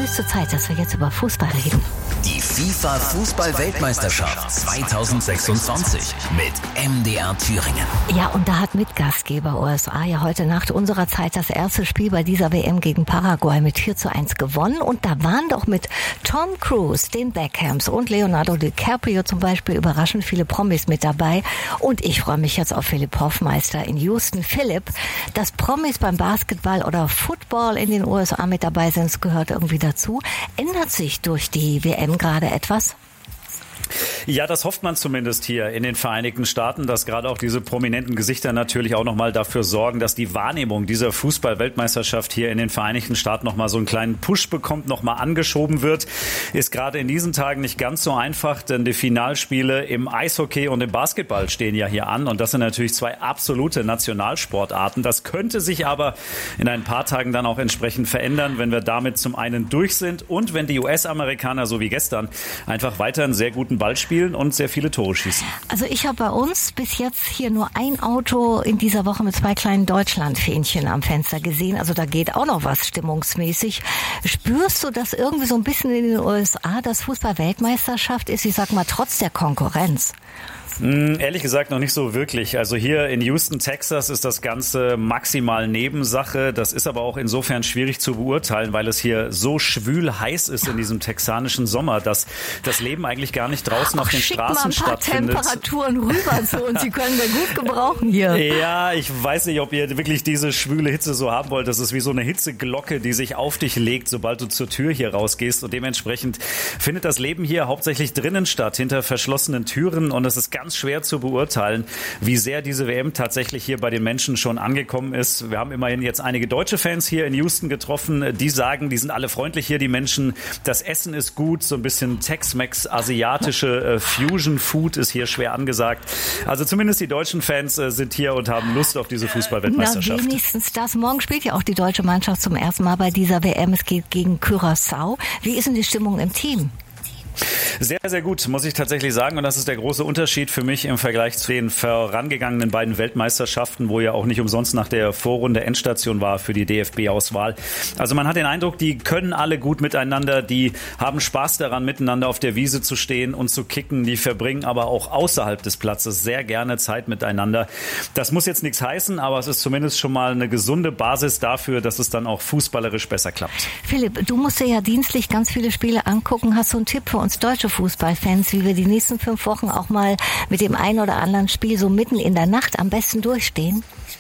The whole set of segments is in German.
höchste Zeit, dass wir jetzt über Fußball reden. Die FIFA-Fußball-Weltmeisterschaft 2026 mit MDR Thüringen. Ja, und da hat Mitgastgeber USA ja heute Nacht unserer Zeit das erste Spiel bei dieser WM gegen Paraguay mit 4:1 gewonnen. Und da waren doch mit Tom Cruise, den Beckhams und Leonardo DiCaprio zum Beispiel überraschend viele Promis mit dabei. Und ich freue mich jetzt auf Philipp Hoffmeister in Houston. Philipp, dass Promis beim Basketball oder Football in den USA mit dabei sind, das gehört irgendwie dazu. Ändert sich durch die WM gerade etwas? Ja, das hofft man zumindest hier in den Vereinigten Staaten, dass gerade auch diese prominenten Gesichter natürlich auch nochmal dafür sorgen, dass die Wahrnehmung dieser Fußball-Weltmeisterschaft hier in den Vereinigten Staaten nochmal so einen kleinen Push bekommt, nochmal angeschoben wird. Ist gerade in diesen Tagen nicht ganz so einfach, denn die Finalspiele im Eishockey und im Basketball stehen ja hier an und das sind natürlich zwei absolute Nationalsportarten. Das könnte sich aber in ein paar Tagen dann auch entsprechend verändern, wenn wir damit zum einen durch sind und wenn die US-Amerikaner, so wie gestern, einfach weiter einen sehr guten Ball spielen und sehr viele Tore schießen. Also ich habe bei uns bis jetzt hier nur ein Auto in dieser Woche mit 2 kleinen Deutschlandfähnchen am Fenster gesehen. Also da geht auch noch was stimmungsmäßig. Spürst du das irgendwie so ein bisschen in den USA, dass Fußball-Weltmeisterschaft ist, ich sag mal, trotz der Konkurrenz? Ehrlich gesagt noch nicht so wirklich. Also hier in Houston, Texas ist das Ganze maximal Nebensache. Das ist aber auch insofern schwierig zu beurteilen, weil es hier so schwül heiß ist in diesem texanischen Sommer, dass das Leben eigentlich gar nicht draußen auf den Straßen stattfindet. Schick mal ein paar Temperaturen rüber zu uns, die können wir gut gebrauchen hier. Ja, ich weiß nicht, ob ihr wirklich diese schwüle Hitze so haben wollt. Das ist wie so eine Hitzeglocke, die sich auf dich legt, sobald du zur Tür hier rausgehst. Und dementsprechend findet das Leben hier hauptsächlich drinnen statt, hinter verschlossenen Türen. Und es ist ganz schwer zu beurteilen, wie sehr diese WM tatsächlich hier bei den Menschen schon angekommen ist. Wir haben immerhin jetzt einige deutsche Fans hier in Houston getroffen, die sagen, die sind alle freundlich hier, die Menschen. Das Essen ist gut, so ein bisschen Tex-Mex, asiatische Fusion-Food ist hier schwer angesagt. Also zumindest die deutschen Fans sind hier und haben Lust auf diese Fußball-Weltmeisterschaft. Na, wenigstens das. Morgen spielt ja auch die deutsche Mannschaft zum ersten Mal bei dieser WM. Es geht gegen Curaçao. Wie ist denn die Stimmung im Team? Sehr, sehr gut, muss ich tatsächlich sagen. Und das ist der große Unterschied für mich im Vergleich zu den vorangegangenen beiden Weltmeisterschaften, wo ja auch nicht umsonst nach der Vorrunde Endstation war für die DFB-Auswahl. Also man hat den Eindruck, die können alle gut miteinander, die haben Spaß daran, miteinander auf der Wiese zu stehen und zu kicken. Die verbringen aber auch außerhalb des Platzes sehr gerne Zeit miteinander. Das muss jetzt nichts heißen, aber es ist zumindest schon mal eine gesunde Basis dafür, dass es dann auch fußballerisch besser klappt. Philipp, du musst dir ja dienstlich ganz viele Spiele angucken. Hast du einen Tipp für uns deutsche Fußballfans, wie wir die nächsten 5 Wochen auch mal mit dem einen oder anderen Spiel so mitten in der Nacht am besten durchstehen?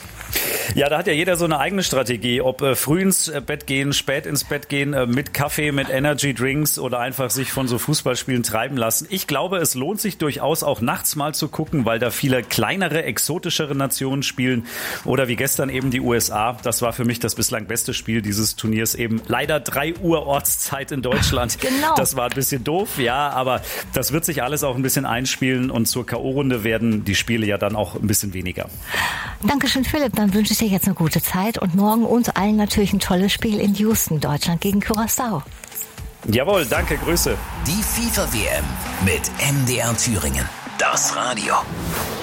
Ja, da hat ja jeder so eine eigene Strategie, ob früh ins Bett gehen, spät ins Bett gehen, mit Kaffee, mit Energy Drinks oder einfach sich von so Fußballspielen treiben lassen. Ich glaube, es lohnt sich durchaus auch nachts mal zu gucken, weil da viele kleinere, exotischere Nationen spielen oder wie gestern eben die USA. Das war für mich das bislang beste Spiel dieses Turniers, eben leider 3 Uhr Ortszeit in Deutschland. Genau. Das war ein bisschen doof, ja, aber das wird sich alles auch ein bisschen einspielen und zur K.O.-Runde werden die Spiele ja dann auch ein bisschen weniger. Dankeschön, Philipp. Dann wünsche ich dir jetzt eine gute Zeit und morgen uns allen natürlich ein tolles Spiel in Houston, Deutschland gegen Curaçao. Jawohl, danke, Grüße. Die FIFA-WM mit MDR Thüringen. Das Radio.